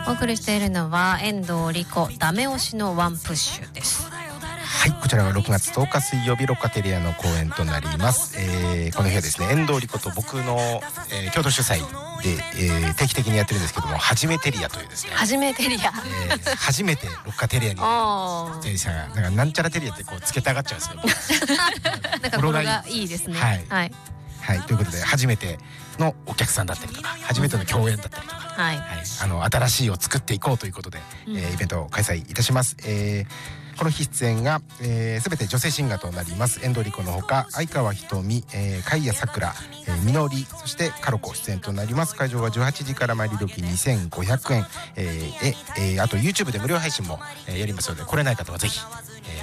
お送りしているのは遠藤莉子ダメ押しのワンプッシュです。 はい、こちらは6月10日水曜日ロッカテリアの公演となります。この日はですね、遠藤莉子と僕の、共同主催で、定期的にやってるんですけども、はじめテリアというですね、 はじめテリア、 初めてロッカテリアに出演者がなんかなんちゃらテリアってこうつけたがっちゃうんですよ。 なんか語呂がいいですね。 はいはい、 はい、ということで初めてのお客さんだったりとか、初めての共演だったりとか、 はい、 新しいを作っていこうということで、イベントを開催いたします。この日出演が全て女性シンガーとなります。遠藤莉子のほか相川ひとみ、海谷さくら、みのり、そしてカロコ出演となります。会場は18時から参り時2500円、あと YouTube で無料配信もやりますので、来れない方はぜひ